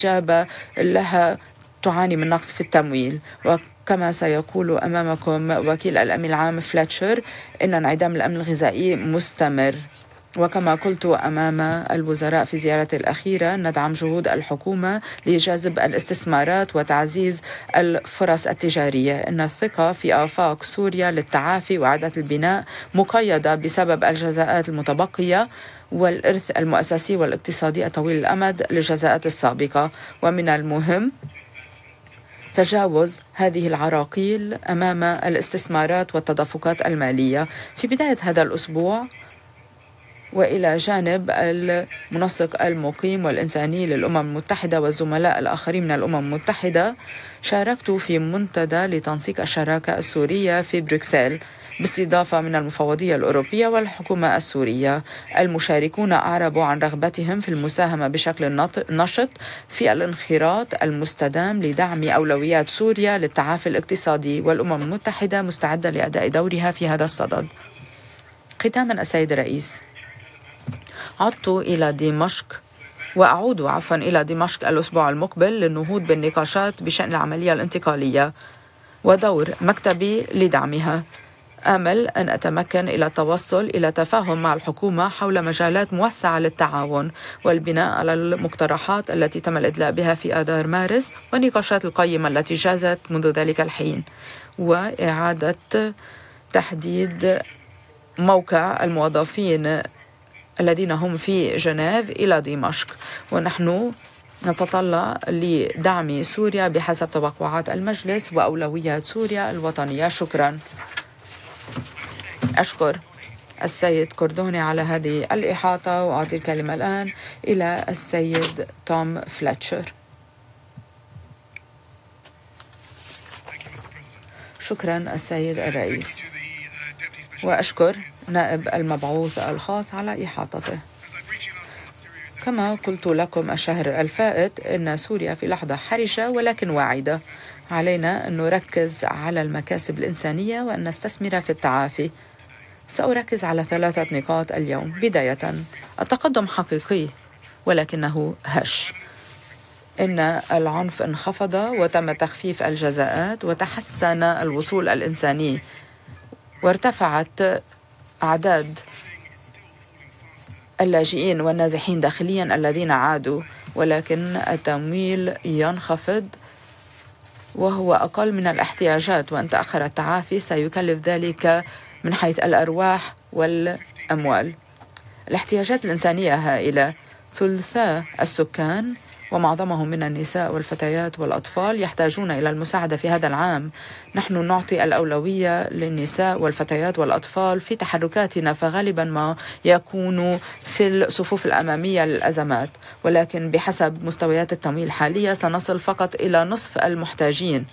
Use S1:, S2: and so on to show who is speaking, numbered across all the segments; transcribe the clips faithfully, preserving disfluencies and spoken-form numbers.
S1: استجابة لها تعاني من نقص في التمويل. وكما سيقول أمامكم وكيل الأمين العام فليتشر إن انعدام الأمن الغذائي مستمر. وكما قلت أمام الوزراء في زيارتي الأخيرة ندعم جهود الحكومة لجذب الاستثمارات وتعزيز الفرص التجارية. إن الثقة في آفاق سوريا للتعافي وإعادة البناء مقيدة بسبب الجزاءات المتبقية والإرث المؤسسي والاقتصادي طويل الأمد للجزاءات السابقة. ومن المهم تجاوز هذه العراقيل أمام الاستثمارات والتدفقات المالية. في بداية هذا الأسبوع وإلى جانب المنسق المقيم والإنساني للأمم المتحدة والزملاء الآخرين من الأمم المتحدة شاركت في منتدى لتنسيق الشراكة السورية في بروكسل باستضافة من المفوضية الأوروبية والحكومة السورية. المشاركون أعربوا عن رغبتهم في المساهمة بشكل نشط في الانخراط المستدام لدعم أولويات سوريا للتعافي الاقتصادي، والأمم المتحدة مستعدة لأداء دورها في هذا الصدد. ختاما السيد الرئيس، عدت إلى دمشق وأعود عفوا إلى دمشق الأسبوع المقبل للنهوض بالنقاشات بشأن العملية الانتقالية ودور مكتبي لدعمها. آمل أن أتمكن إلى التوصل إلى تفاهم مع الحكومة حول مجالات موسعة للتعاون والبناء على المقترحات التي تم الإدلاء بها في آذار مارس والنقاشات القيمة التي جازت منذ ذلك الحين، وإعادة تحديد موقع الموظفين الذين هم في جنيف إلى دمشق. ونحن نتطلع لدعم سوريا بحسب توقعات المجلس وأولويات سوريا الوطنية. شكرا. أشكر السيد كوردوني على هذه الإحاطة، وأعطي الكلمة الآن إلى السيد توم فليتشر. شكرا السيد الرئيس، وأشكر نائب المبعوث الخاص على إحاطته. كما قلت لكم الشهر الفائت إن سوريا في لحظة حرجة ولكن واعدة. علينا أن نركز على المكاسب الإنسانية وأن نستثمر في التعافي. سأركز على ثلاثة نقاط اليوم. بداية، التقدم حقيقي ولكنه هش. إن العنف انخفض وتم تخفيف الجزاءات وتحسن الوصول الإنساني وارتفعت أعداد اللاجئين والنازحين داخليا الذين عادوا، ولكن التمويل ينخفض وهو أقل من الاحتياجات، وأن تأخر التعافي سيكلف ذلك من حيث الأرواح والأموال. الاحتياجات الإنسانية هائلة. ثلثاء السكان ومعظمهم من النساء والفتيات والأطفال يحتاجون إلى المساعدة في هذا العام. نحن نعطي الأولوية للنساء والفتيات والأطفال في تحركاتنا، فغالبا ما يكون في الصفوف الأمامية للأزمات، ولكن بحسب مستويات التمويل الحالية سنصل فقط إلى نصف المحتاجين.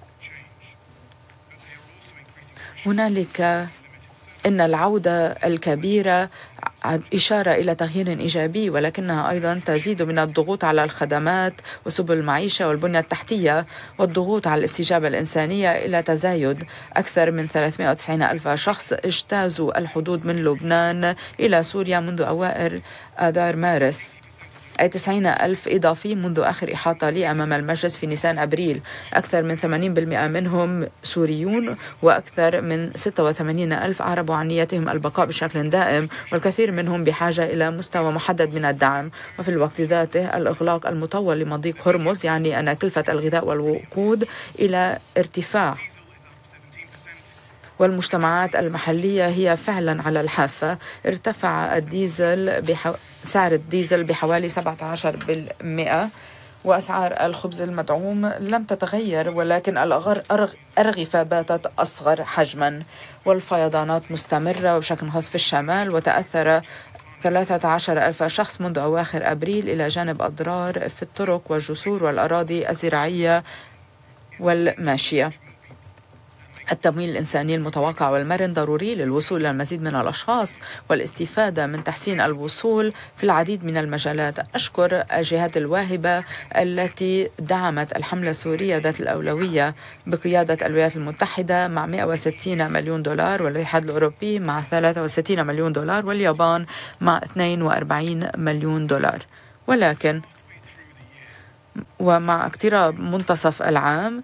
S1: هنالك إن العودة الكبيرة إشارة إلى تغيير إيجابي، ولكنها أيضا تزيد من الضغوط على الخدمات وسبل المعيشة والبنية التحتية، والضغوط على الاستجابة الإنسانية إلى تزايد. أكثر من ثلاثمائة وتسعين ألف شخص اجتازوا الحدود من لبنان إلى سوريا منذ أوائل آذار مارس، أي تسعين ألف إضافي منذ آخر إحاطة لي أمام المجلس في نيسان أبريل. أكثر من ثمانين بالمئة منهم سوريون، وأكثر من ستة وثمانين ألف أعربوا عن نيتهم البقاء بشكل دائم، والكثير منهم بحاجة إلى مستوى محدد من الدعم. وفي الوقت ذاته الإغلاق المطول لمضيق هرمز يعني أن كلفة الغذاء والوقود إلى ارتفاع، والمجتمعات المحلية هي فعلا على الحافة. ارتفع الديزل بحو... سعر الديزل بحوالي سبعة عشر بالمئة، وأسعار الخبز المدعوم لم تتغير، ولكن الأرغفة باتت أصغر حجما، والفيضانات مستمرة وبشكل خاص في الشمال، وتأثر ثلاثة عشر ألف شخص منذ أواخر أبريل، إلى جانب أضرار في الطرق والجسور والأراضي الزراعية والماشية. التمويل الإنساني المتوقع والمرن ضروري للوصول إلى المزيد من الأشخاص والاستفادة من تحسين الوصول في العديد من المجالات. أشكر الجهات الواهبة التي دعمت الحملة السورية ذات الأولوية بقيادة الولايات المتحدة مع مئة وستين مليون دولار، والاتحاد الأوروبي مع ثلاثة وستين مليون دولار، واليابان مع اثنين وأربعين مليون دولار. ولكن ومع اقتراب منتصف العام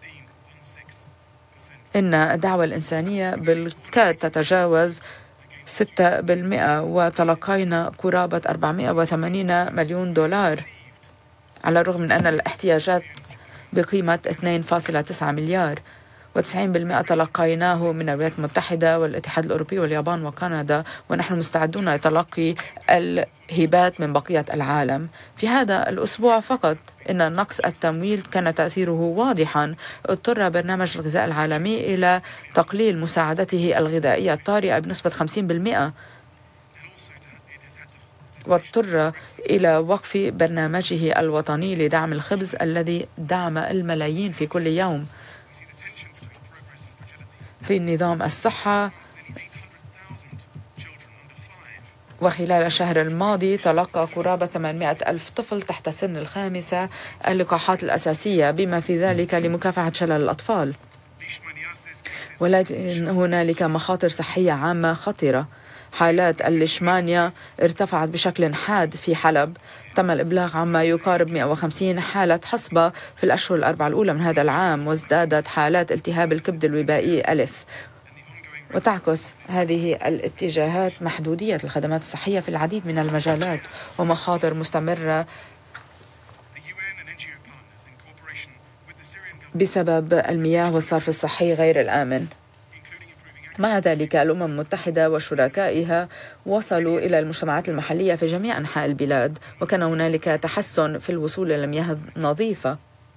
S1: إن الدعوة الإنسانية بالكاد تتجاوز ستة بالمئة، وتلقينا قرابة أربعمئة وثمانين مليون دولار، على الرغم من أن الاحتياجات بقيمة اثنين فاصلة تسعة مليار، وتسعين بالمئة تلقيناه من الولايات المتحدة والاتحاد الأوروبي واليابان وكندا، ونحن مستعدون لتلقي الهبات من بقية العالم. في هذا الأسبوع فقط إن نقص التمويل كان تأثيره واضحا. اضطر برنامج الغذاء العالمي إلى تقليل مساعدته الغذائية الطارئة بنسبة خمسين بالمئة، واضطر إلى وقف برنامجه الوطني لدعم الخبز الذي دعم الملايين في كل يوم. في نظام الصحة، وخلال الشهر الماضي تلقى قرابة ثمانمئة ألف طفل تحت سن الخامسة اللقاحات الأساسية، بما في ذلك لمكافحة شلل الأطفال. ولكن هنالك مخاطر صحية عامة خطرة. حالات الليشمانيا ارتفعت بشكل حاد في حلب، تم الإبلاغ عما يقارب مئة وخمسين حالة حصبة في الأشهر الأربعة الأولى من هذا العام، وازدادت حالات التهاب الكبد الوبائي ألف. وتعكس هذه الاتجاهات محدودية الخدمات الصحية في العديد من المجالات ومخاطر مستمرة بسبب المياه والصرف الصحي غير الآمن. مع ذلك الأمم المتحدة وشركائها وصلوا إلى المجتمعات المحلية في جميع أنحاء البلاد، وكان هنالك تحسن في الوصول إلى المياه النظيفة.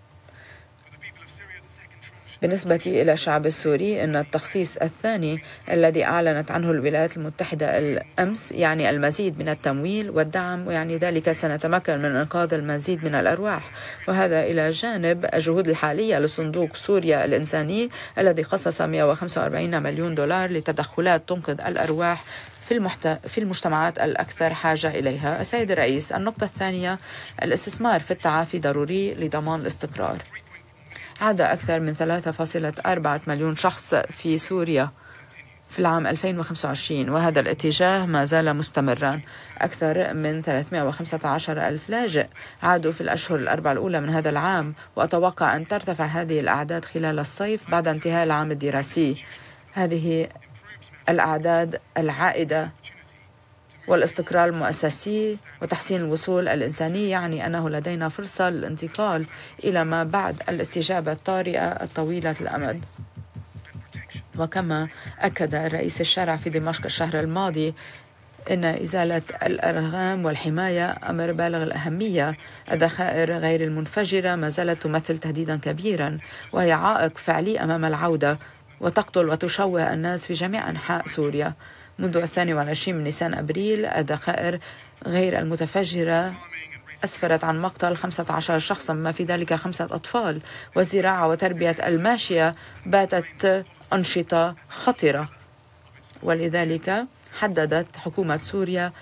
S1: بالنسبة إلى الشعب السوري، إن التخصيص الثاني الذي أعلنت عنه الولايات المتحدة الأمس يعني المزيد من التمويل والدعم، ويعني ذلك سنتمكن من إنقاذ المزيد من الأرواح، وهذا إلى جانب الجهود الحالية لصندوق سوريا الإنساني الذي خصص مئة وخمسة وأربعين مليون دولار لتدخلات تنقذ الأرواح في المحت... في المجتمعات الأكثر حاجة إليها. السيد الرئيس، النقطة الثانية، الاستثمار في التعافي ضروري لضمان الاستقرار. عاد أكثر من ثلاثة فاصلة أربعة مليون شخص في سوريا في العام ألفين وخمسة وعشرين، وهذا الاتجاه ما زال مستمرا. أكثر من ثلاثمئة وخمسة عشر ألف لاجئ عادوا في الأشهر الأربعة الأولى من هذا العام، وأتوقع أن ترتفع هذه الأعداد خلال الصيف بعد انتهاء العام الدراسي. هذه الأعداد العائدة والاستقرار المؤسسي وتحسين الوصول الإنساني يعني أنه لدينا فرصة للانتقال إلى ما بعد الاستجابة الطارئة الطويلة الأمد. وكما أكد الرئيس الشرع في دمشق الشهر الماضي إن إزالة الأرغام والحماية أمر بالغ الأهمية. الذخائر غير المنفجرة ما زالت تمثل تهديدا كبيرا، وهي عائق فعلي أمام العودة، وتقتل وتشوه الناس في جميع أنحاء سوريا. منذ الثاني والعشرين من نيسان أبريل الذخائر غير المتفجرة أسفرت عن مقتل خمسة عشر شخصا، ما في ذلك خمسة أطفال، والزراعة وتربية الماشية باتت أنشطة خطرة. ولذلك حددت حكومة سوريا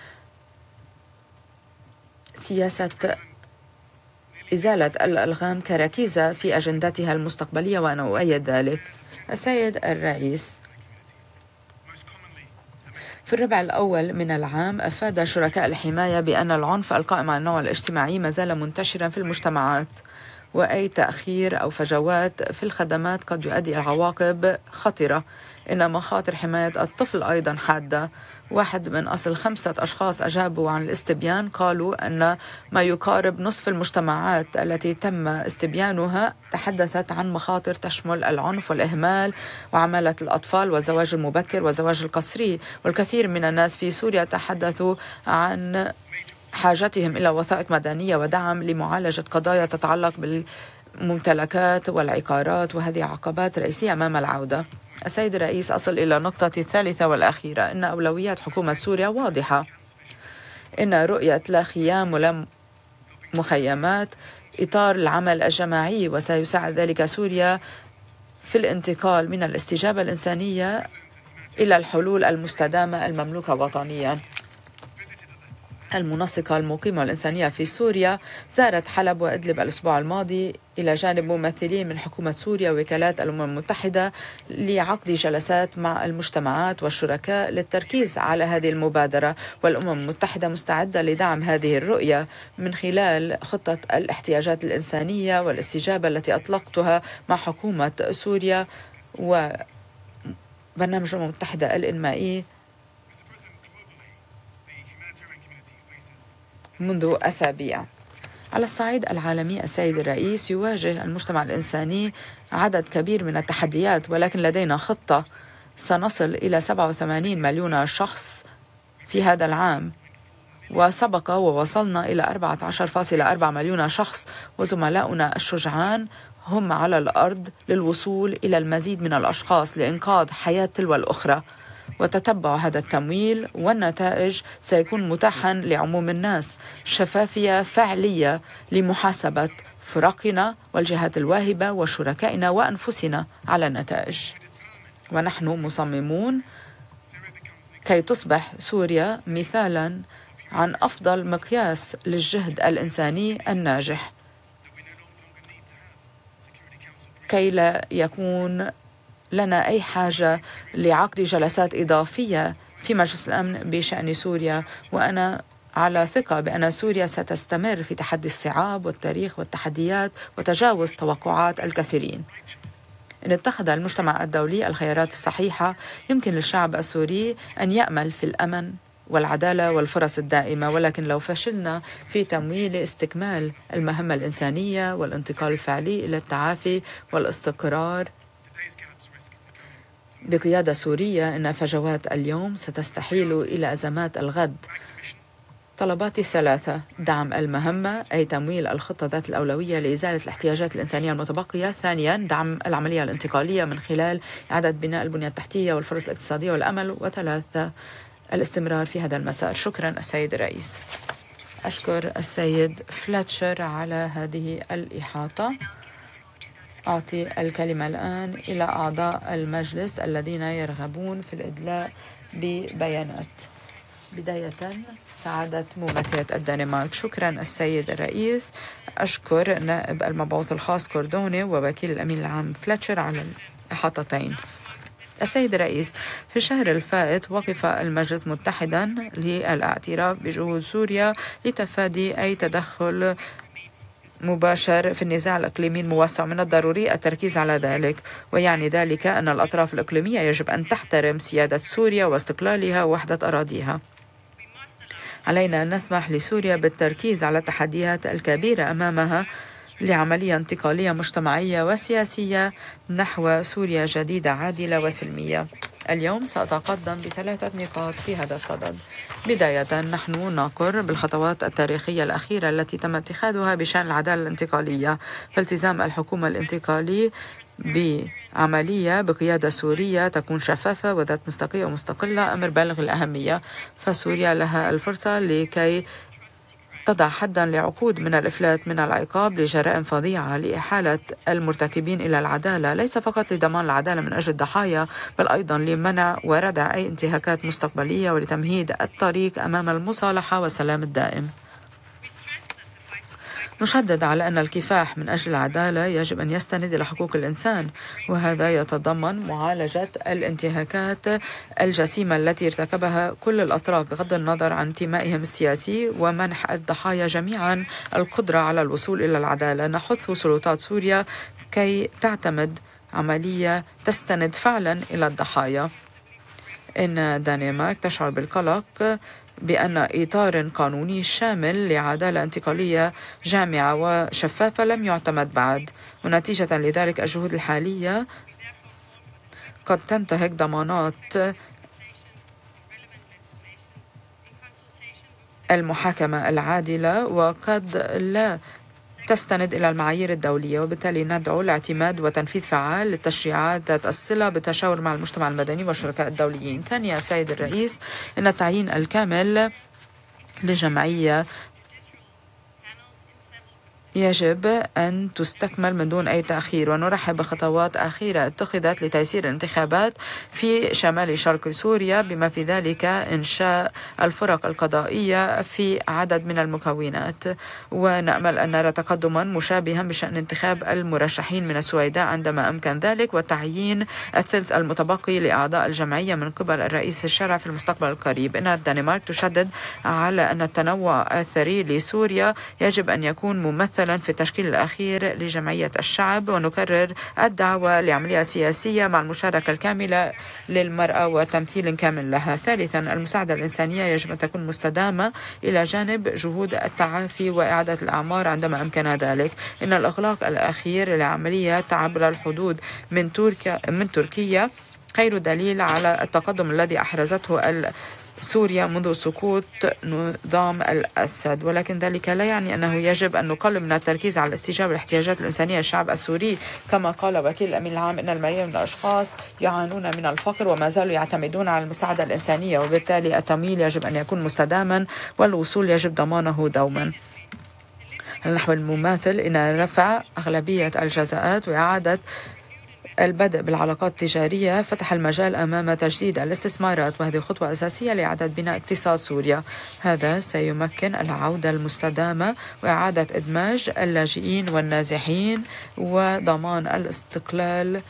S1: سياسة إزالة الألغام كركيزة في أجندتها المستقبلية، وأنا أؤيد ذلك. السيد الرئيس، في الربع الأول من العام أفاد شركاء الحماية بأن العنف القائم على النوع الاجتماعي ما زال منتشرا في المجتمعات، وأي تأخير أو فجوات في الخدمات قد يؤدي إلى عواقب خطرة. إن مخاطر حماية الطفل أيضا حادة. واحد من أصل خمسة أشخاص أجابوا عن الاستبيان قالوا أن ما يقارب نصف المجتمعات التي تم استبيانها تحدثت عن مخاطر تشمل العنف والإهمال وعمالة الأطفال والزواج المبكر والزواج القسري. والكثير من الناس في سوريا تحدثوا عن حاجتهم إلى وثائق مدنية ودعم لمعالجة قضايا تتعلق بالممتلكات والعقارات، وهذه عقبات رئيسية أمام العودة. السيد الرئيس، أصل إلى النقطة الثالثة والأخيرة. إن أولويات حكومة سوريا واضحة. إن رؤية لا خيام ولا مخيمات إطار العمل الجماعي، وسيساعد ذلك سوريا في الانتقال من الاستجابة الإنسانية إلى الحلول المستدامة المملوكة وطنيا. المنسقة المقيمة الإنسانية في سوريا زارت حلب وإدلب الأسبوع الماضي إلى جانب ممثلين من حكومة سوريا ووكالات الأمم المتحدة لعقد جلسات مع المجتمعات والشركاء للتركيز على هذه المبادرة. والأمم المتحدة مستعدة لدعم هذه الرؤية من خلال خطة الاحتياجات الإنسانية والاستجابة التي أطلقتها مع حكومة سوريا وبرنامج الأمم المتحدة الإنمائي منذ أسابيع. على الصعيد العالمي السيد الرئيس، يواجه المجتمع الإنساني عدد كبير من التحديات، ولكن لدينا خطة سنصل إلى سبعة وثمانين مليون شخص في هذا العام، وسبق ووصلنا إلى أربعة عشر فاصلة أربعة مليون شخص، وزملاؤنا الشجعان هم على الأرض للوصول إلى المزيد من الأشخاص لإنقاذ حياة تلو الأخرى. وتتبع هذا التمويل والنتائج سيكون متاحا لعموم الناس، شفافية فعلية لمحاسبة فرقنا والجهات الواهبة وشركائنا وأنفسنا على النتائج. ونحن مصممون كي تصبح سوريا مثالا عن أفضل مقياس للجهد الإنساني الناجح، كي لا يكون لنا أي حاجة لعقد جلسات إضافية في مجلس الأمن بشأن سوريا. وأنا على ثقة بأن سوريا ستستمر في تحدي الصعاب والتاريخ والتحديات وتجاوز توقعات الكثيرين. إن اتخذ المجتمع الدولي الخيارات الصحيحة، يمكن للشعب السوري أن يأمل في الأمن والعدالة والفرص الدائمة. ولكن لو فشلنا في تمويل استكمال المهمة الإنسانية والانتقال الفعلي إلى التعافي والاستقرار بقيادة سورية، إن فجوات اليوم ستستحيل إلى أزمات الغد. طلباتي الثلاثة: دعم المهمة أي تمويل الخطة ذات الأولوية لإزالة الاحتياجات الإنسانية المتبقية. ثانياً، دعم العملية الانتقالية من خلال إعادة بناء البنية التحتية والفرص الاقتصادية والأمل. وثلاثة، الاستمرار في هذا المسار. شكراً السيد الرئيس. أشكر السيد فلاتشر على هذه الإحاطة. أعطي الكلمة الآن إلى أعضاء المجلس الذين يرغبون في الإدلاء ببيانات. بداية سعادة ممثلة الدنمارك. شكرا السيد الرئيس. أشكر نائب المبعوث الخاص كوردوني ووكيل الأمين العام فلاتشر على الإحاطتين. السيد الرئيس، في الشهر الفائت وقف المجلس متحدا للاعتراف بجهود سوريا لتفادي أي تدخل مباشر في النزاع الإقليمي الموسع. من الضروري التركيز على ذلك، ويعني ذلك أن الأطراف الإقليمية يجب أن تحترم سيادة سوريا واستقلالها ووحدة أراضيها. علينا أن نسمح لسوريا بالتركيز على التحديات الكبيرة أمامها لعملية انتقالية مجتمعية وسياسية نحو سوريا جديدة عادلة وسلمية. اليوم سأتقدم بثلاثة نقاط في هذا الصدد. بداية، نحن نقر بالخطوات التاريخية الأخيرة التي تم اتخاذها بشأن العدالة الانتقالية، فالتزام الحكومة الانتقالي بعملية بقيادة سورية تكون شفافة وذات مصداقية ومستقلة أمر بالغ الأهمية. فسوريا لها الفرصة لكي تضع حدا لعقود من الإفلات من العقاب لجرائم فظيعة لإحالة المرتكبين إلى العدالة، ليس فقط لضمان العدالة من أجل الضحايا، بل أيضا لمنع وردع أي انتهاكات مستقبلية ولتمهيد الطريق أمام المصالحة والسلام الدائم. نشدد على أن الكفاح من أجل العدالة يجب أن يستند إلى حقوق الإنسان، وهذا يتضمن معالجة الانتهاكات الجسيمة التي ارتكبها كل الأطراف بغض النظر عن انتمائهم السياسي، ومنح الضحايا جميعا القدرة على الوصول إلى العدالة. نحث سلطات سوريا كي تعتمد عملية تستند فعلا إلى الضحايا. إن الدنمارك تشعر بالقلق بأن إطار قانوني شامل لعدالة انتقالية جامعة وشفافة لم يعتمد بعد، ونتيجة لذلك الجهود الحالية قد تنتهك ضمانات المحاكمة العادلة وقد لا تستند إلى المعايير الدولية، وبالتالي ندعو لاعتماد وتنفيذ فعال للتشريعات ذات الصلة بالتشاور مع المجتمع المدني والشركاء الدوليين. ثانيا سيد الرئيس، إن التعيين الكامل لجمعية يجب أن تستكمل من دون أي تأخير، ونرحب بخطوات أخيرة اتخذت لتيسير الانتخابات في شمال شرق سوريا، بما في ذلك إنشاء الفرق القضائية في عدد من المكونات. ونأمل أن نرى تقدما مشابها بشأن انتخاب المرشحين من السويداء عندما أمكن ذلك، وتعيين الثلث المتبقي لأعضاء الجمعية من قبل الرئيس الشرعي في المستقبل القريب. إن الدنمارك تشدد على أن التنوع الثري لسوريا يجب أن يكون ممثل في التشكيل الأخير لجمعية الشعب، ونكرر الدعوة لعملية سياسية مع المشاركة الكاملة للمرأة وتمثيل كامل لها. ثالثا، المساعدة الإنسانية يجب أن تكون مستدامة إلى جانب جهود التعافي وإعادة الأعمار عندما أمكن ذلك. إن الإغلاق الأخير لعملية عبر الحدود من تركيا من تركيا خير دليل على التقدم الذي أحرزته سوريا منذ سقوط نظام الأسد، ولكن ذلك لا يعني أنه يجب أن نقلل من التركيز على الاستجابة لاحتياجات الإنسانية للشعب السوري. كما قال وكيل الأمين العام إن الملايين من الأشخاص يعانون من الفقر وما زالوا يعتمدون على المساعدة الإنسانية، وبالتالي التمويل يجب أن يكون مستداما والوصول يجب ضمانه دوما. النحو المماثل إن رفع أغلبية الجزاءات وإعادة البدء بالعلاقات التجارية فتح المجال أمام تجديد الاستثمارات، وهذه خطوة أساسية لإعادة بناء اقتصاد سوريا. هذا سيمكن العودة المستدامة وإعادة إدماج اللاجئين والنازحين وضمان الاستقلال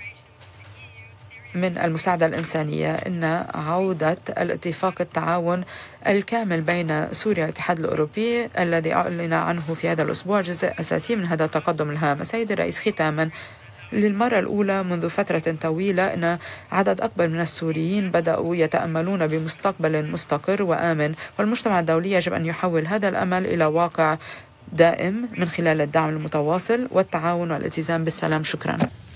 S1: من المساعدة الإنسانية. إن عودة الاتفاق التعاون الكامل بين سوريا والاتحاد الأوروبي الذي أعلن عنه في هذا الأسبوع جزء أساسي من هذا التقدم الهام. سيد الرئيس، ختاما، للمرة الأولى منذ فترة طويلة أن عدد أكبر من السوريين بدأوا يتأملون بمستقبل مستقر وآمن، والمجتمع الدولي يجب أن يحول هذا الأمل إلى واقع دائم من خلال الدعم المتواصل والتعاون والالتزام بالسلام. شكرا.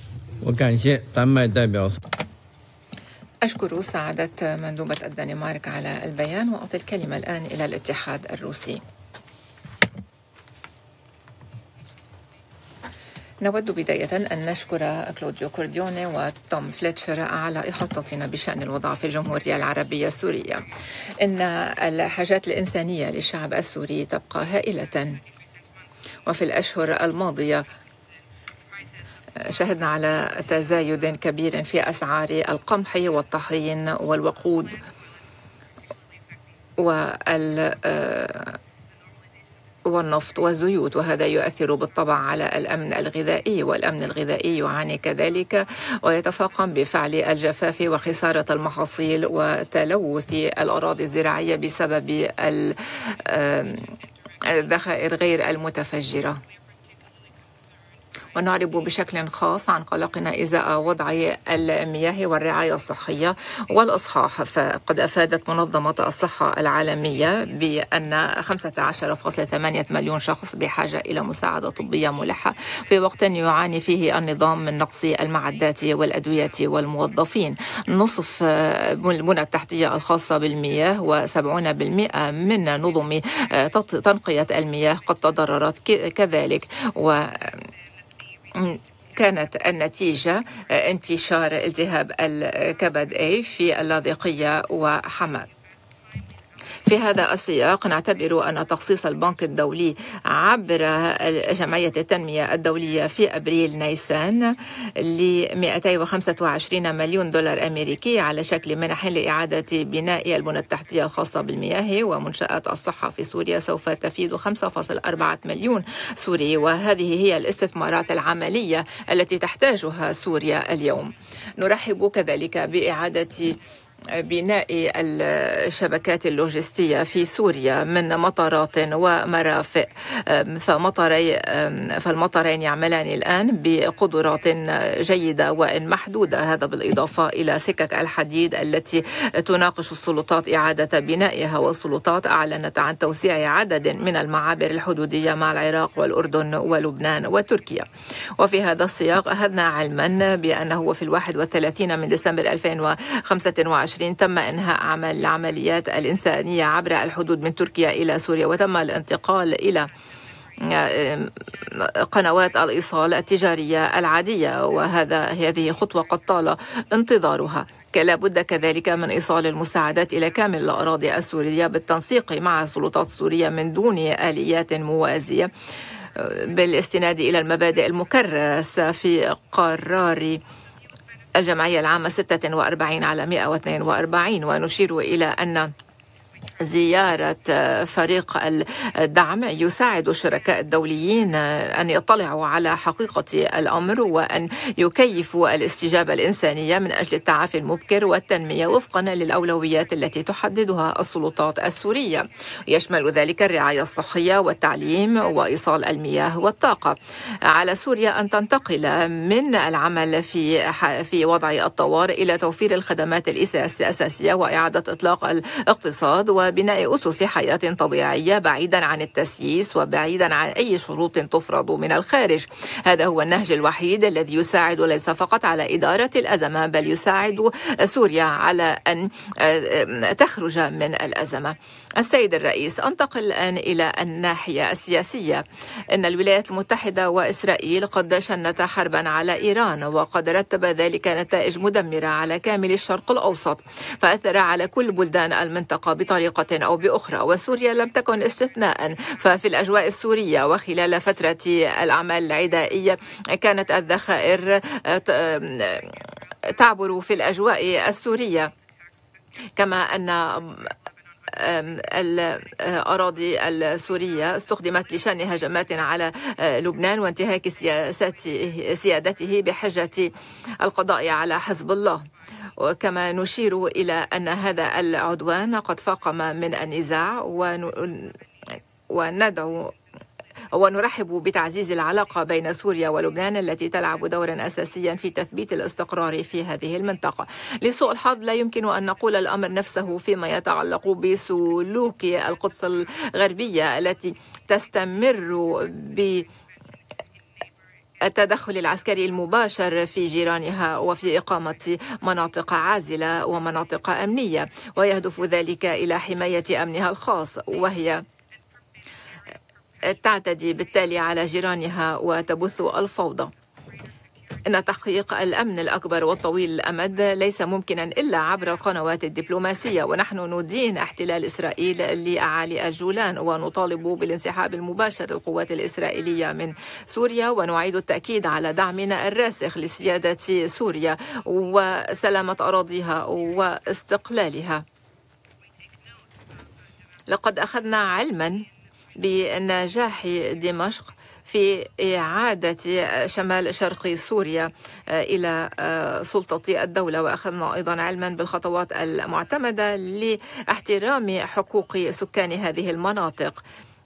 S2: أشكر سعادة مندوبة الدنمارك على البيان، وأعطي الكلمة الآن إلى الاتحاد الروسي. نود بداية أن نشكر كلوديو كورديوني وتوم فليتشر على إحاطتنا بشأن الوضع في الجمهورية العربية السورية. إن الحاجات الإنسانية للشعب السوري تبقى هائلة، وفي الأشهر الماضية شهدنا على تزايد كبير في أسعار القمح والطحين والوقود وال والنفط والزيوت، وهذا يؤثر بالطبع على الأمن الغذائي، والأمن الغذائي يعاني كذلك ويتفاقم بفعل الجفاف وخسارة المحاصيل وتلوث الأراضي الزراعية بسبب الذخائر غير المتفجرة. ونعرب بشكل خاص عن قلقنا إزاء وضع المياه والرعاية الصحية والإصحاح. فقد أفادت منظمة الصحة العالمية بأن خمسة عشر فاصلة ثمانية مليون شخص بحاجة إلى مساعدة طبية ملحة في وقت يعاني فيه النظام من نقص المعدات والأدوية والموظفين. نصف البنى التحتية الخاصة بالمياه وسبعون بالمئة من نظم تنقية المياه قد تضررت كذلك، و كانت النتيجة انتشار التهاب الكبد A في اللاذقية وحماة. في هذا السياق نعتبر أن تخصيص البنك الدولي عبر جمعية التنمية الدولية في أبريل نيسان ل مئتين وخمسة وعشرين مليون دولار أمريكي على شكل منح لإعادة بناء البنى التحتية الخاصة بالمياه ومنشآت الصحة في سوريا سوف تفيد خمسة فاصلة أربعة مليون سوري، وهذه هي الاستثمارات العملية التي تحتاجها سوريا اليوم. نرحب كذلك بإعادة بناء الشبكات اللوجستية في سوريا من مطارات ومرافق، فمطري فالمطرين يعملان الآن بقدرات جيدة وإن محدودة، هذا بالإضافة إلى سكك الحديد التي تناقش السلطات إعادة بنائها، والسلطات أعلنت عن توسيع عدد من المعابر الحدودية مع العراق والأردن ولبنان وتركيا. وفي هذا السياق أخذنا علما بأنه في الواحد والثلاثين من ديسمبر ألفين وخمسة وعشرين تم إنهاء عمل العمليات الإنسانية عبر الحدود من تركيا إلى سوريا، وتم الانتقال إلى قنوات الإيصال التجارية العادية، وهذا هذه خطوة قد طال انتظارها. لا بد كذلك من إيصال المساعدات إلى كامل الأراضي السورية بالتنسيق مع السلطات السورية من دون آليات موازية، بالاستناد إلى المبادئ المكرسة في قرار الجمعية العامة ستة وأربعين على مئة واثنين وأربعين. ونشير إلى أن زيارة فريق الدعم يساعد الشركاء الدوليين أن يطلعوا على حقيقة الأمر وأن يكيفوا الاستجابة الإنسانية من أجل التعافي المبكر والتنمية وفقا للأولويات التي تحددها السلطات السورية. يشمل ذلك الرعاية الصحية والتعليم وإيصال المياه والطاقة. على سوريا أن تنتقل من العمل في في وضع الطوارئ إلى توفير الخدمات الأساسية وإعادة إطلاق الاقتصاد وبناء أسس حياة طبيعية بعيدا عن التسييس وبعيدا عن أي شروط تفرض من الخارج. هذا هو النهج الوحيد الذي يساعد ليس فقط على إدارة الأزمة بل يساعد سوريا على أن تخرج من الأزمة. السيد الرئيس، أنتقل الآن إلى الناحية السياسية. إن الولايات المتحدة وإسرائيل قد شنتا حربا على إيران وقد رتب ذلك نتائج مدمرة على كامل الشرق الأوسط فأثر على كل بلدان المنطقة بطريقة أو بأخرى، وسوريا لم تكن استثناء. ففي الأجواء السورية وخلال فترة الأعمال العدائية كانت الذخائر تعبر في الأجواء السورية، كما أن الأراضي السورية استخدمت لشن هجمات على لبنان وانتهاك سيادته بحجة القضاء على حزب الله. وكما نشير إلى أن هذا العدوان قد فاقم من النزاع وندعو ونرحب بتعزيز العلاقة بين سوريا ولبنان التي تلعب دورا أساسيا في تثبيت الاستقرار في هذه المنطقة. لسوء الحظ لا يمكن أن نقول الأمر نفسه فيما يتعلق بسلوك القدس الغربية التي تستمر ب التدخل العسكري المباشر في جيرانها وفي إقامة مناطق عازلة ومناطق أمنية، ويهدف ذلك إلى حماية أمنها الخاص، وهي تعتدي بالتالي على جيرانها وتبث الفوضى. إن تحقيق الأمن الأكبر والطويل الأمد ليس ممكنا إلا عبر القنوات الدبلوماسية، ونحن ندين احتلال إسرائيل لأعالي الجولان ونطالب بالانسحاب المباشر للقوات الإسرائيلية من سوريا، ونعيد التأكيد على دعمنا الراسخ لسيادة سوريا وسلامة أراضيها واستقلالها. لقد أخذنا علما بنجاح دمشق في إعادة شمال شرق سوريا إلى سلطة الدولة، وأخذنا أيضا علما بالخطوات المعتمدة لاحترام حقوق سكان هذه المناطق،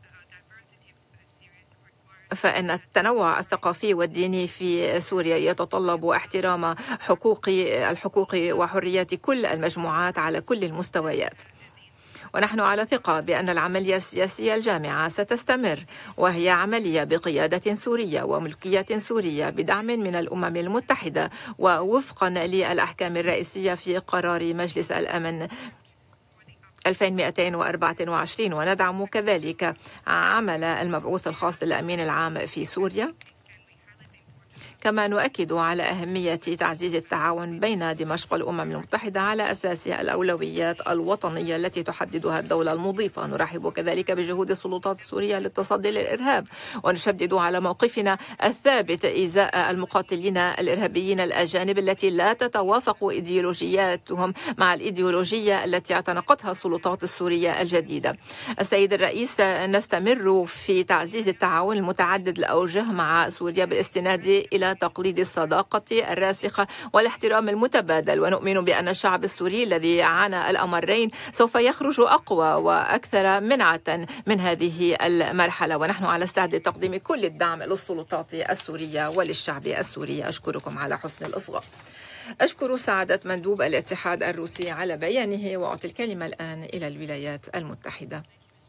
S2: فإن التنوع الثقافي والديني في سوريا يتطلب احترام حقوق الحقوق وحريات كل المجموعات على كل المستويات. ونحن على ثقة بأن العملية السياسية الجامعة ستستمر، وهي عملية بقيادة سورية وملكية سورية بدعم من الأمم المتحدة ووفقا للأحكام الرئيسية في قرار مجلس الأمن ألفين ومئتين وأربعة وعشرين. وندعم كذلك عمل المبعوث الخاص للأمين العام في سوريا. كما نؤكد على أهمية تعزيز التعاون بين دمشق والأمم المتحدة على أساس الأولويات الوطنية التي تحددها الدولة المضيفة. نرحب كذلك بجهود السلطات السورية للتصدي للإرهاب، ونشدد على موقفنا الثابت إزاء المقاتلين الإرهابيين الأجانب التي لا تتوافق إيديولوجياتهم مع الإيديولوجية التي اعتنقتها السلطات السورية الجديدة. السيد الرئيس، نستمر في تعزيز التعاون المتعدد الأوجه مع سوريا بالاستناد إلى تقليد الصداقة الراسخة والاحترام المتبادل، ونؤمن بأن الشعب السوري الذي عانى الأمرين سوف يخرج أقوى وأكثر منعة من هذه المرحلة، ونحن على استعداد تقديم كل الدعم للسلطات السورية وللشعب السوري. أشكركم على حسن الإصغاء. أشكر سعادة مندوب الاتحاد الروسي على بيانه، وأعطي الكلمة الآن إلى الولايات المتحدة.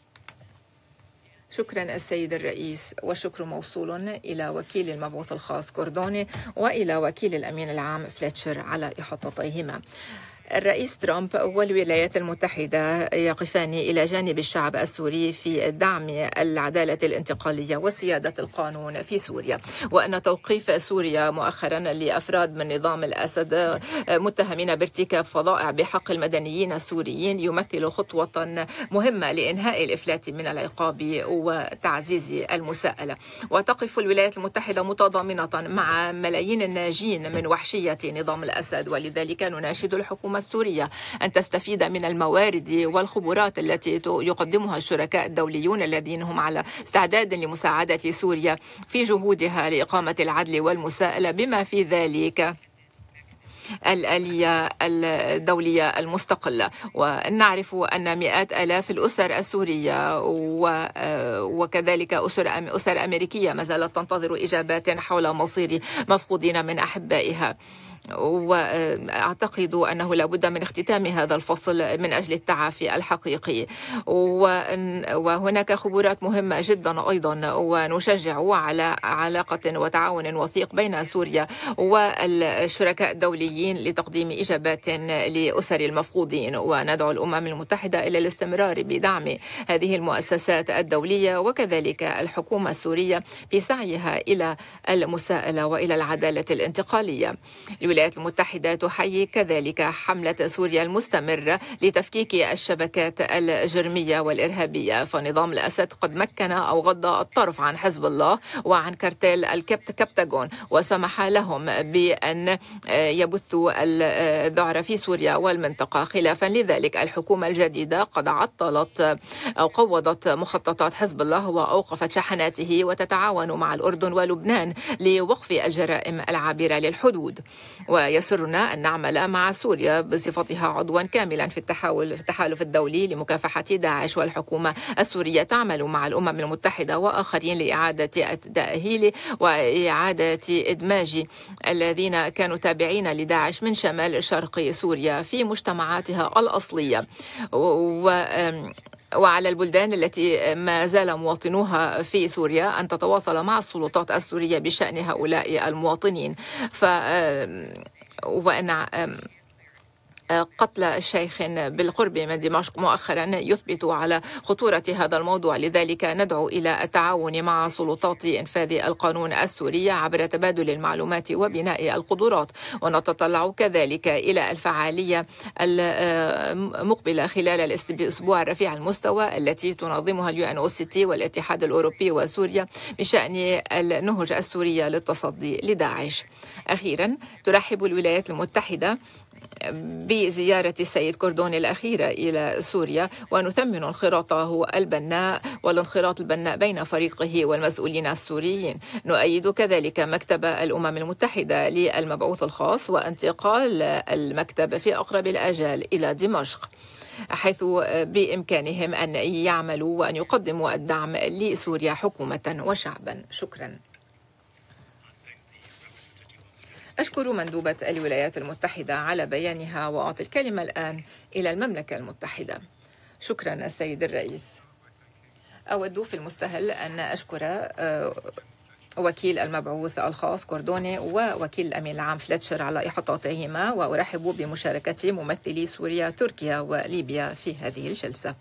S2: شكرا السيد الرئيس، والشكر موصول إلى وكيل المبعوث الخاص كوردوني وإلى وكيل الأمين العام فليتشر على إحاطتيهما. الرئيس ترامب والولايات المتحدة يقفان إلى جانب الشعب السوري في دعم العدالة الانتقالية وسيادة القانون في سوريا، وأن توقيف سوريا مؤخرا لأفراد من نظام الأسد متهمين بارتكاب فظائع بحق المدنيين السوريين يمثل خطوة مهمة لإنهاء الإفلات من العقاب وتعزيز المساءلة. وتقف الولايات المتحدة متضامنة مع ملايين الناجين من وحشية نظام الأسد، ولذلك نناشد الحكومة السورية أن تستفيد من الموارد والخبرات التي يقدمها الشركاء الدوليون الذين هم على استعداد لمساعدة سوريا في جهودها لإقامة العدل والمساءلة، بما في ذلك الآلية الدولية المستقلة. ونعرف أن مئات آلاف الأسر السورية وكذلك أسر أسر أمريكية ما زالت تنتظر إجابات حول مصير مفقودين من أحبائها، وأعتقد أنه لابد من اختتام هذا الفصل من أجل التعافي الحقيقي. وهناك خبرات مهمة جدا أيضا، ونشجع على علاقة وتعاون وثيق بين سوريا والشركاء الدوليين لتقديم إجابات لأسر المفقودين، وندعو الأمم المتحدة إلى الاستمرار بدعم هذه المؤسسات الدولية وكذلك الحكومة السورية في سعيها إلى المساءلة وإلى العدالة الانتقالية. الولايات المتحدة تحيي كذلك حملة سوريا المستمرة لتفكيك الشبكات الجرمية والإرهابية، فنظام الأسد قد مكن أو غض الطرف عن حزب الله وعن كارتيل الكبت كبتاغون، وسمح لهم بأن يبثوا الذعر في سوريا والمنطقة. خلافا لذلك الحكومة الجديدة قد عطلت أو قوضت مخططات حزب الله وأوقفت شحناته، وتتعاون مع الأردن ولبنان لوقف الجرائم العابرة للحدود. ويسرنا أن نعمل مع سوريا بصفتها عضوا كاملا في التحالف الدولي لمكافحة داعش، والحكومة السورية تعمل مع الأمم المتحدة وآخرين لإعادة التأهيل وإعادة إدماج الذين كانوا تابعين لداعش من شمال شرق سوريا في مجتمعاتها الأصلية، و وعلى البلدان التي ما زال مواطنوها في سوريا أن تتواصل مع السلطات السورية بشأن هؤلاء المواطنين. ف وأن قتل شيخ بالقرب من دمشق مؤخرا يثبت على خطورة هذا الموضوع، لذلك ندعو إلى التعاون مع سلطات إنفاذ القانون السورية عبر تبادل المعلومات وبناء القدرات، ونتطلع كذلك إلى الفعالية المقبلة خلال الأسبوع الرفيع المستوى التي تنظمها اليو إن أو سي تي والاتحاد الأوروبي وسوريا بشأن النهج السورية للتصدي لداعش. أخيرا ترحب الولايات المتحدة بزيارة السيد كوردون الأخيرة إلى سوريا، ونثمن انخراطه البناء والانخراط البناء بين فريقه والمسؤولين السوريين. نؤيد كذلك مكتب الأمم المتحدة للمبعوث الخاص وانتقال المكتب في أقرب الآجال إلى دمشق، حيث بإمكانهم أن يعملوا وأن يقدموا الدعم لسوريا حكومة وشعبا. شكرا. أشكر مندوبة الولايات المتحدة على بيانها، وأعطي الكلمة الآن إلى المملكة المتحدة. شكرا السيد الرئيس. أود في المستهل أن أشكر وكيل المبعوث الخاص كوردوني ووكيل الأمين العام فليتشر على إحاطتهما، وأرحب بمشاركة ممثلي سوريا، تركيا وليبيا في هذه الجلسة.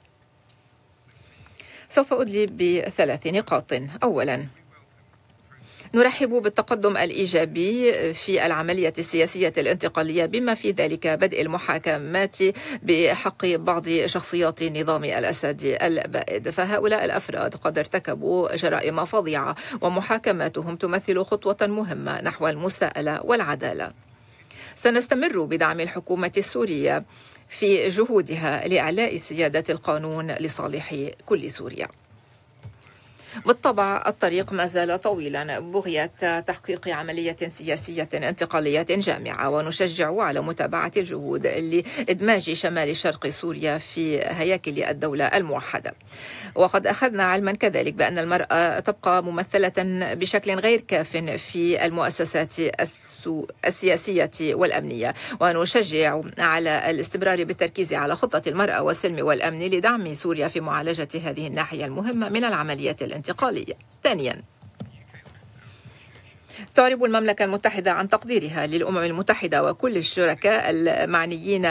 S2: سوف أدلي بثلاث نقاط. أولا، نرحب بالتقدم الإيجابي في العملية السياسية الانتقالية، بما في ذلك بدء المحاكمات بحق بعض شخصيات نظام الأسد البائد، فهؤلاء الأفراد قد ارتكبوا جرائم فظيعة ومحاكماتهم تمثل خطوة مهمة نحو المساءلة والعدالة. سنستمر بدعم الحكومة السورية في جهودها لإعلاء سيادة القانون لصالح كل سوريا. بالطبع الطريق ما زال طويلا بغية تحقيق عملية سياسية انتقالية جامعة، ونشجع على متابعة الجهود لإدماج شمال شرق سوريا في هياكل الدولة الموحدة. وقد أخذنا علما كذلك بأن المرأة تبقى ممثلة بشكل غير كاف في المؤسسات السياسية والأمنية، ونشجع على الاستمرار بالتركيز على خطة المرأة والسلم والأمن لدعم سوريا في معالجة هذه الناحية المهمة من العملية الانتقالية. ثانيا، تعرب المملكة المتحدة عن تقديرها للأمم المتحدة وكل الشركاء المعنيين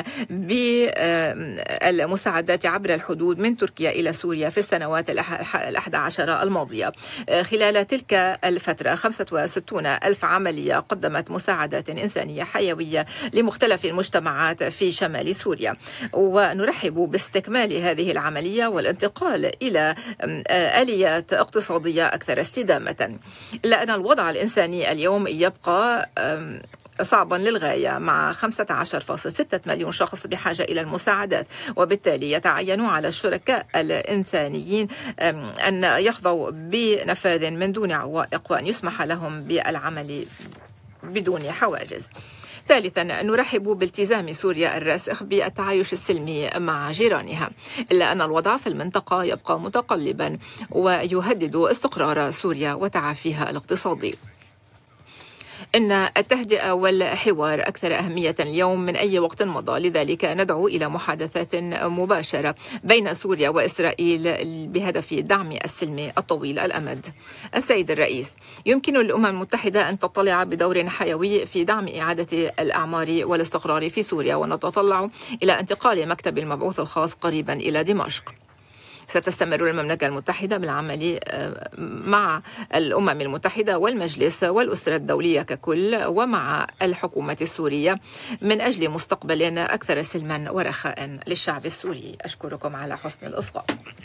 S2: بالمساعدات عبر الحدود من تركيا إلى سوريا في السنوات الأحد عشر الماضية. خلال تلك الفترة خمسة وستين ألف عملية قدمت مساعدات إنسانية حيوية لمختلف المجتمعات في شمال سوريا، ونرحب باستكمال هذه العملية والانتقال إلى آليات اقتصادية أكثر استدامة. إلا أن الوضع الإنساني اليوم يبقى صعبا للغاية، مع خمسة عشر فاصلة ستة مليون شخص بحاجة إلى المساعدات، وبالتالي يتعين على الشركاء الإنسانيين أن يخضعوا بنفاذ من دون عوائق وأن يسمح لهم بالعمل بدون حواجز. ثالثا، نرحب بالتزام سوريا الراسخ بالتعايش السلمي مع جيرانها، إلا أن الوضع في المنطقة يبقى متقلبا ويهدد استقرار سوريا وتعافيها الاقتصادي. إن التهدئة والحوار أكثر أهمية اليوم من أي وقت مضى، لذلك ندعو إلى محادثات مباشرة بين سوريا وإسرائيل بهدف دعم السلم الطويل الأمد. السيد الرئيس، يمكن للأمم المتحدة أن تطلع بدور حيوي في دعم إعادة الأعمار والاستقرار في سوريا، ونتطلع إلى انتقال مكتب المبعوث الخاص قريبا إلى دمشق. ستستمر المملكة المتحدة بالعمل مع الأمم المتحدة والمجلس والأسرة الدولية ككل ومع الحكومة السورية من أجل مستقبل أكثر سلما ورخاء للشعب السوري. أشكركم على حسن الإصغاء.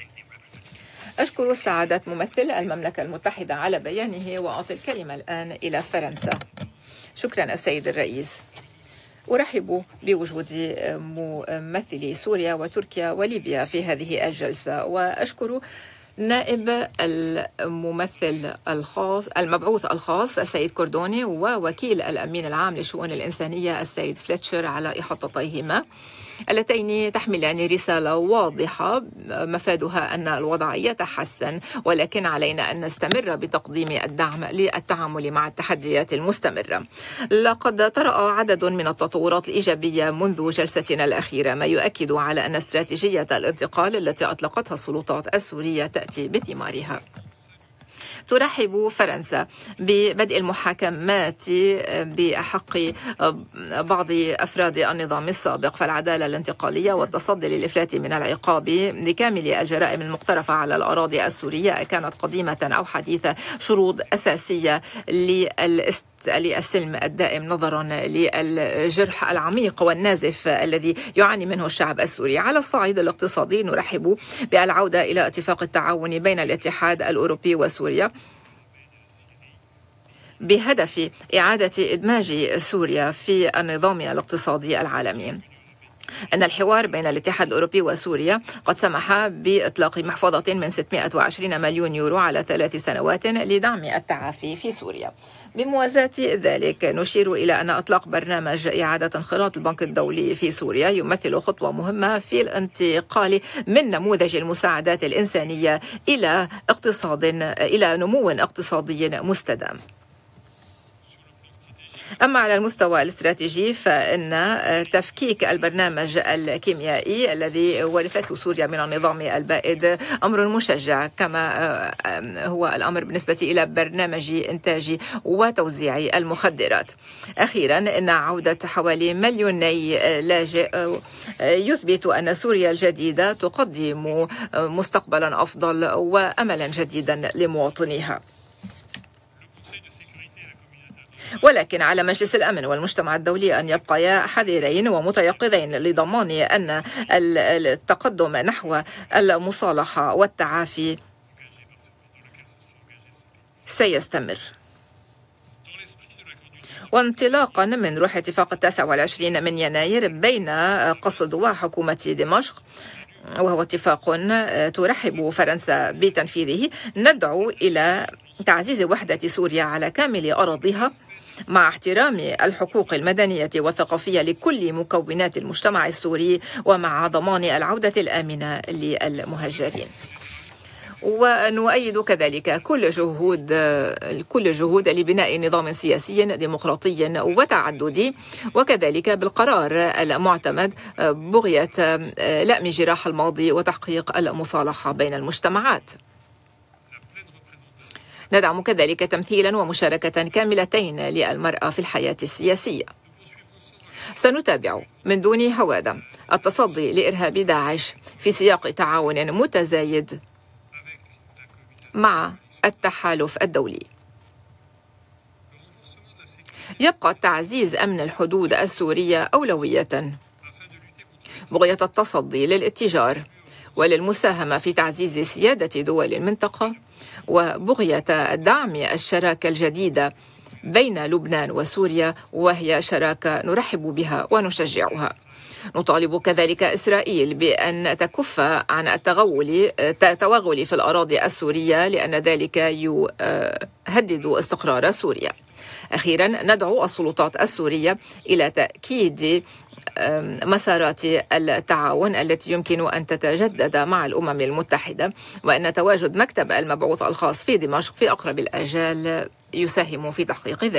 S2: أشكر سعادة ممثل المملكة المتحدة على بيانه، وأعطي الكلمة الآن إلى فرنسا. شكرا السيد الرئيس. أرحب بوجود ممثلي سوريا وتركيا وليبيا في هذه الجلسة، وأشكر نائب الممثل الخاص المبعوث الخاص السيد كوردوني ووكيل الأمين العام للشؤون الإنسانية السيد فليتشر على إحاطتيهما، اللتين تحملان رسالة واضحة مفادها أن الوضع يتحسن، ولكن علينا أن نستمر بتقديم الدعم للتعامل مع التحديات المستمرة. لقد طرأ عدد من التطورات الإيجابية منذ جلستنا الأخيرة، ما يؤكد على أن استراتيجية الانتقال التي أطلقتها السلطات السورية تأتي بثمارها. ترحب فرنسا ببدء المحاكمات بحق بعض أفراد النظام السابق فالعدالة الانتقالية والتصدي للإفلات من العقاب لكامل الجرائم المقترفة على الأراضي السورية، كانت قديمة أو حديثة، شروط أساسية للسلم الدائم نظرا للجرح العميق والنازف الذي يعاني منه الشعب السوري. على الصعيد الاقتصادي، نرحب بالعودة إلى اتفاق التعاون بين الاتحاد الأوروبي وسوريا بهدف إعادة إدماج سوريا في النظام الاقتصادي العالمي. أن الحوار بين الاتحاد الأوروبي وسوريا قد سمح بإطلاق محفظة من ستمائة وعشرين مليون يورو على ثلاث سنوات لدعم التعافي في سوريا. بموازاة ذلك، نشير إلى أن إطلاق برنامج إعادة انخراط البنك الدولي في سوريا يمثل خطوة مهمة في الانتقال من نموذج المساعدات الإنسانية إلى اقتصاد إلى نمو اقتصادي مستدام. أما على المستوى الاستراتيجي، فإن تفكيك البرنامج الكيميائي الذي ورثته سوريا من النظام البائد أمر مشجع، كما هو الأمر بالنسبة إلى برنامج إنتاج وتوزيع المخدرات. أخيرا، إن عودة حوالي مليوني لاجئ يثبت أن سوريا الجديدة تقدم مستقبلا أفضل وأملا جديدا لمواطنيها. ولكن على مجلس الأمن والمجتمع الدولي أن يبقيا حذرين ومتيقظين لضمان أن التقدم نحو المصالحة والتعافي سيستمر. وانطلاقا من روح اتفاق التاسع والعشرين من يناير بين قصد وحكومة دمشق، وهو اتفاق ترحب فرنسا بتنفيذه، ندعو إلى تعزيز وحدة سوريا على كامل أراضيها مع احترام الحقوق المدنية والثقافية لكل مكونات المجتمع السوري، ومع ضمان العودة الآمنة للمهاجرين. ونؤيد كذلك كل جهود كل جهود لبناء نظام سياسي ديمقراطي وتعددي، وكذلك بالقرار المعتمد بغية لأم جراح الماضي وتحقيق المصالحة بين المجتمعات. ندعم كذلك تمثيلا ومشاركة كاملتين للمرأة في الحياة السياسية. سنتابع من دون هوادة التصدي لإرهاب داعش في سياق تعاون متزايد مع التحالف الدولي. يبقى تعزيز أمن الحدود السورية أولوية بغية التصدي للاتجار وللمساهمة في تعزيز سيادة دول المنطقة وبغية دعم الشراكة الجديدة بين لبنان وسوريا، وهي شراكة نرحب بها ونشجعها. نطالب كذلك إسرائيل بأن تكف عن التغول التوغل في الأراضي السورية لأن ذلك يهدد استقرار سوريا. أخيرا ندعو السلطات السورية إلى تأكيد مسارات التعاون التي يمكن أن تتجدد مع الأمم المتحدة، وأن تواجد مكتب المبعوث الخاص في دمشق في أقرب الآجال يساهم في تحقيق ذلك.